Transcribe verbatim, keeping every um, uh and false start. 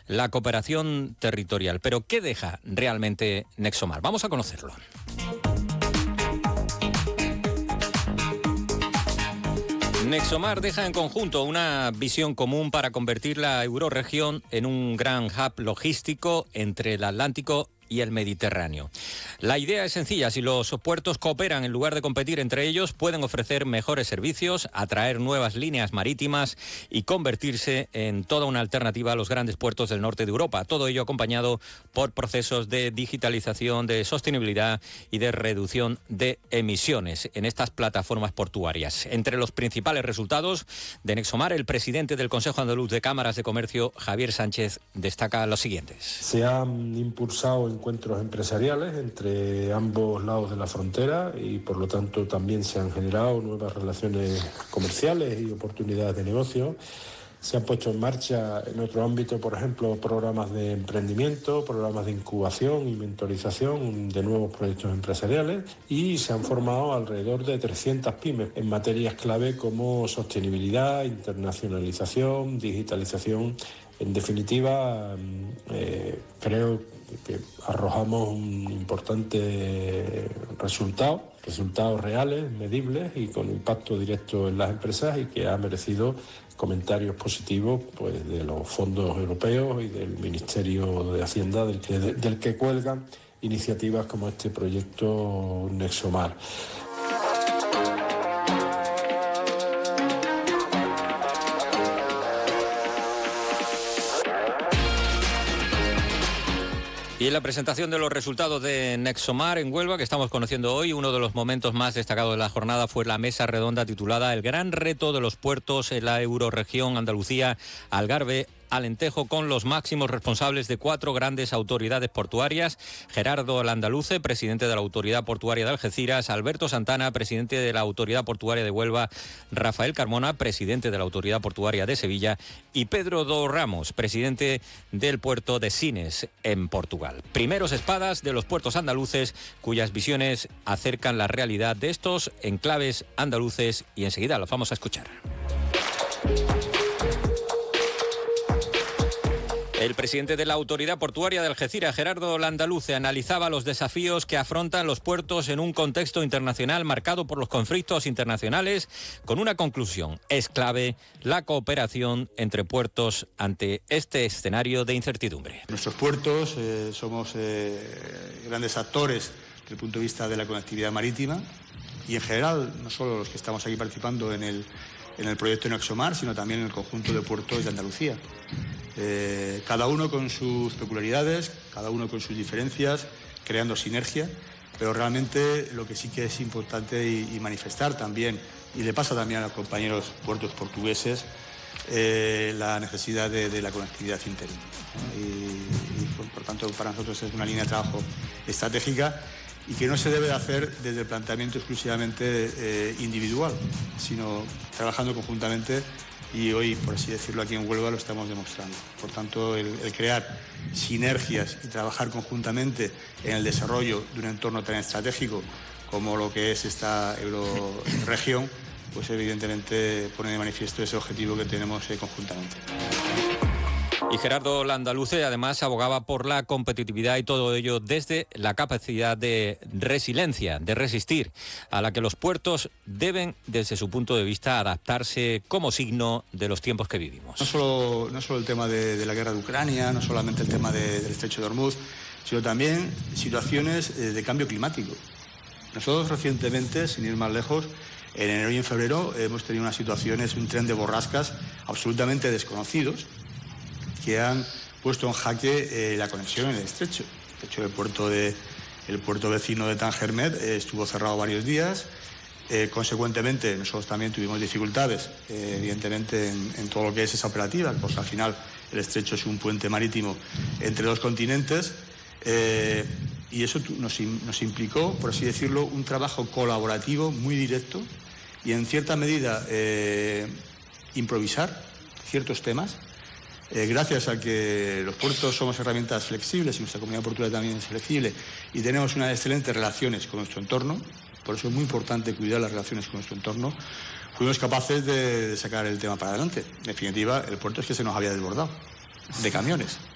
la cooperación territorial. Pero ¿qué deja realmente Nexomar? Vamos a conocerlo. Nexomar deja en conjunto una visión común para convertir la eurorregión en un gran hub logístico entre el Atlántico y el Mediterráneo. La idea es sencilla: si los puertos cooperan en lugar de competir entre ellos, pueden ofrecer mejores servicios, atraer nuevas líneas marítimas y convertirse en toda una alternativa a los grandes puertos del norte de Europa. Todo ello acompañado por procesos de digitalización, de sostenibilidad y de reducción de emisiones en estas plataformas portuarias. Entre los principales resultados de Nexomar, el presidente del Consejo Andaluz de Cámaras de Comercio, Javier Sánchez, destaca los siguientes. Se han impulsado encuentros empresariales entre ambos lados de la frontera y por lo tanto también se han generado nuevas relaciones comerciales y oportunidades de negocio. Se han puesto en marcha en otro ámbito, por ejemplo, programas de emprendimiento, programas de incubación y mentorización de nuevos proyectos empresariales, y se han formado alrededor de trescientas pymes en materias clave como sostenibilidad, internacionalización, digitalización. En definitiva, eh, creo que arrojamos un importante resultado, resultados reales, medibles y con impacto directo en las empresas, y que ha merecido comentarios positivos pues, de los fondos europeos y del Ministerio de Hacienda, del que, del que cuelgan iniciativas como este proyecto Nexomar. Y en la presentación de los resultados de Nexomar en Huelva, que estamos conociendo hoy, uno de los momentos más destacados de la jornada fue la mesa redonda titulada El gran reto de los puertos en la eurorregión Andalucía, Algarve, Alentejo, con los máximos responsables de cuatro grandes autoridades portuarias: Gerardo Landaluce, presidente de la Autoridad Portuaria de Algeciras; Alberto Santana, presidente de la Autoridad Portuaria de Huelva; Rafael Carmona, presidente de la Autoridad Portuaria de Sevilla; y Pedro do Ramos, presidente del puerto de Sines, en Portugal. Primeros espadas de los puertos andaluces, cuyas visiones acercan la realidad de estos enclaves andaluces, y enseguida los vamos a escuchar. El presidente de la Autoridad Portuaria de Algeciras, Gerardo Landaluce, analizaba los desafíos que afrontan los puertos en un contexto internacional marcado por los conflictos internacionales, con una conclusión: es clave la cooperación entre puertos ante este escenario de incertidumbre. Nuestros puertos eh, somos eh, grandes actores desde el punto de vista de la conectividad marítima, y en general, no solo los que estamos aquí participando en el, en el proyecto Nexomar, sino también en el conjunto de puertos de Andalucía. Eh, cada uno con sus peculiaridades, cada uno con sus diferencias, creando sinergia, pero realmente lo que sí que es importante y, y manifestar también, y le pasa también a los compañeros puertos portugueses, eh, la necesidad de, de la conectividad interior. ¿no? Y, y por, por tanto, para nosotros es una línea de trabajo estratégica y que no se debe de hacer desde el planteamiento exclusivamente eh, individual, sino trabajando conjuntamente. Y hoy, por así decirlo, aquí en Huelva lo estamos demostrando. Por tanto, el, el crear sinergias y trabajar conjuntamente en el desarrollo de un entorno tan estratégico como lo que es esta eurorregión, pues evidentemente pone de manifiesto ese objetivo que tenemos eh, conjuntamente. Y Gerardo Landaluce además abogaba por la competitividad, y todo ello desde la capacidad de resiliencia, de resistir, a la que los puertos deben, desde su punto de vista, adaptarse como signo de los tiempos que vivimos. No solo, no solo el tema de, de la guerra de Ucrania, no solamente el tema de, del estrecho de Hormuz, sino también situaciones de cambio climático. Nosotros recientemente, sin ir más lejos, en enero y en febrero hemos tenido unas situaciones, un tren de borrascas absolutamente desconocidos, que han puesto en jaque eh, la conexión en el estrecho. De hecho, el puerto, de, el puerto vecino de Tánger Med eh, estuvo cerrado varios días. Eh, consecuentemente, nosotros también tuvimos dificultades, eh, evidentemente, en, en todo lo que es esa operativa, pues al final el estrecho es un puente marítimo entre dos continentes, eh, y eso nos, nos implicó, por así decirlo, un trabajo colaborativo muy directo y, en cierta medida, eh, improvisar ciertos temas. Eh, gracias a que los puertos somos herramientas flexibles y nuestra comunidad portuaria también es flexible y tenemos unas excelentes relaciones con nuestro entorno, por eso es muy importante cuidar las relaciones con nuestro entorno, fuimos capaces de, de sacar el tema para adelante. En definitiva, el puerto es que se nos había desbordado de camiones.